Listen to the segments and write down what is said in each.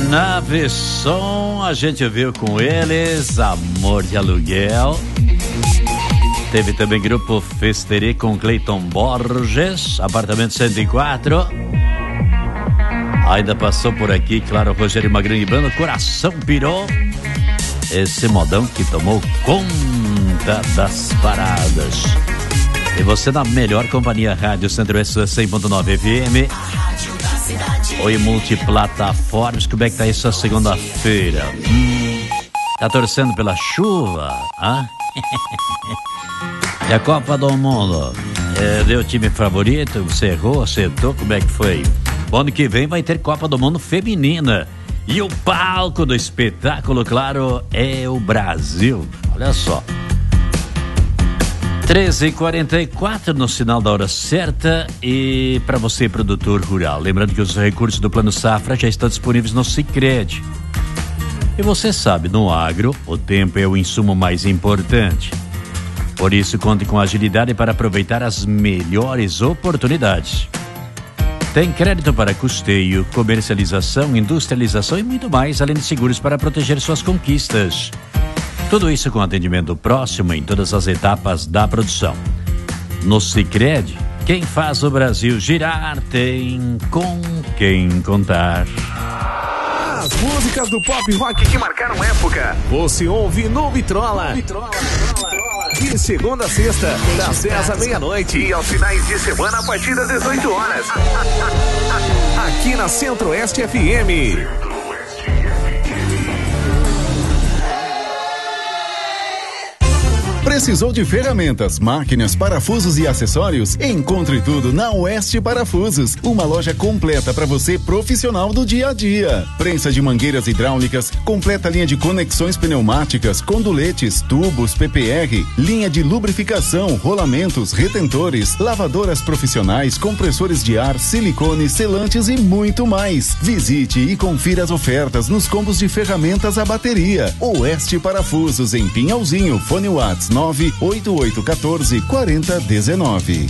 Nave Som, a gente viu com eles Amor de Aluguel. Teve também Grupo Festeri com Cleiton Borges, Apartamento 104. Ainda passou por aqui, claro, Rogério Magrão e Banda, Coração Pirou. Esse modão que tomou conta das paradas. E você na melhor companhia, Rádio Centro-Oeste 100.9 FM. Oi, multiplataformas, como é que tá essa segunda-feira? Tá torcendo pela chuva? E a Copa do Mundo? Deu time favorito? Você errou, acertou? Como é que foi? O ano que vem vai ter Copa do Mundo feminina. E o palco do espetáculo, claro, é o Brasil. Olha só. 13h44 no sinal da hora certa. E para você, produtor rural, lembrando que os recursos do Plano Safra já estão disponíveis no Sicredi. E você sabe, no agro, o tempo é o insumo mais importante. Por isso, conte com agilidade para aproveitar as melhores oportunidades. Tem crédito para custeio, comercialização, industrialização e muito mais, além de seguros para proteger suas conquistas. Tudo isso com atendimento próximo em todas as etapas da produção. No Sicredi, quem faz o Brasil girar tem com quem contar. As músicas do pop rock que marcaram época, você ouve no Vitrola. De segunda a sexta, das 10 à meia-noite e aos finais de semana a partir das 18 horas. Aqui na Centro-Oeste FM. Precisou de ferramentas, máquinas, parafusos e acessórios? Encontre tudo na Oeste Parafusos, uma loja completa para você profissional do dia a dia. Prensa de mangueiras hidráulicas, completa linha de conexões pneumáticas, conduletes, tubos, PPR, linha de lubrificação, rolamentos, retentores, lavadoras profissionais, compressores de ar, silicone, selantes e muito mais. Visite e confira as ofertas nos combos de ferramentas à bateria. Oeste Parafusos em Pinhalzinho, fone WhatsApp 988144019.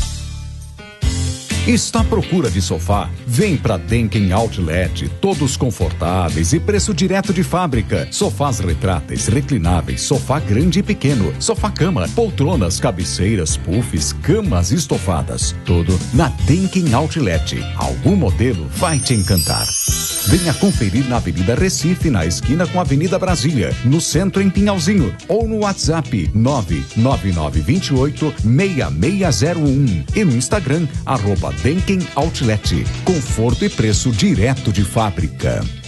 Está à procura de sofá? Vem pra Denken Outlet, todos confortáveis e preço direto de fábrica. Sofás retráteis, reclináveis, sofá grande e pequeno, sofá-cama, poltronas, cabeceiras, puffs, camas estofadas. Tudo na Denken Outlet. Algum modelo vai te encantar. Venha conferir na Avenida Recife, na esquina com a Avenida Brasília, no centro em Pinhalzinho, ou no WhatsApp 99928-6601 e no Instagram @Denken Outlet. Conforto e preço direto de fábrica.